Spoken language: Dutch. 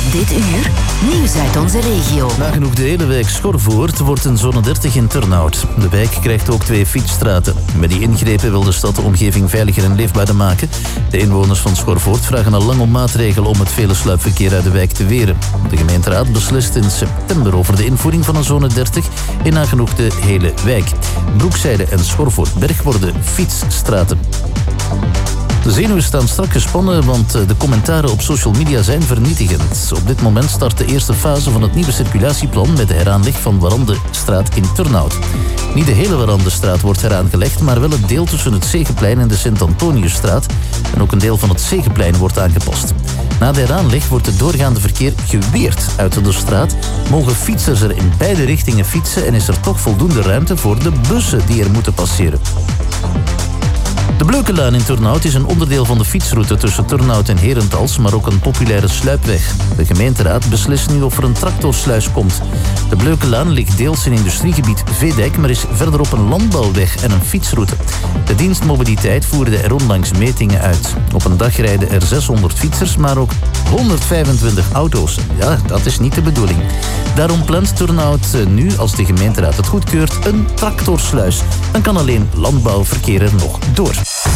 Dit uur, nieuws uit onze regio. Nagenoeg de hele wijk Schorvoort wordt een zone 30 in Turnhout. De wijk krijgt ook 2 fietsstraten. Met die ingrepen wil de stad de omgeving veiliger en leefbaarder maken. De inwoners van Schorvoort vragen al lang om maatregelen om het vele sluipverkeer uit de wijk te weren. De gemeenteraad beslist in september over de invoering van een zone 30 in nagenoeg de hele wijk. Broekzijde en Schorvoortberg worden fietsstraten. De zenuwen staan strak gespannen, want de commentaren op social media zijn vernietigend. Op dit moment start de eerste fase van het nieuwe circulatieplan met de heraanleg van Warandestraat in Turnhout. Niet de hele Warandestraat wordt heraangelegd, maar wel het deel tussen het Zegeplein en de Sint-Antoniusstraat. En ook een deel van het Zegeplein wordt aangepast. Na de heraanleg wordt het doorgaande verkeer geweerd uit de straat. Mogen fietsers er in beide richtingen fietsen en is er toch voldoende ruimte voor de bussen die er moeten passeren. De Bleukelaan in Turnhout is een onderdeel van de fietsroute tussen Turnhout en Herentals, maar ook een populaire sluipweg. De gemeenteraad beslist nu of er een tractorsluis komt. De Bleukelaan ligt deels in industriegebied Veedijk, maar is verderop een landbouwweg en een fietsroute. De dienst Mobiliteit voerde er onlangs metingen uit. Op een dag rijden er 600 fietsers, maar ook 125 auto's. Ja, dat is niet de bedoeling. Daarom plant Turnhout nu, als de gemeenteraad het goedkeurt, een tractorsluis. Dan kan alleen landbouwverkeer er nog door.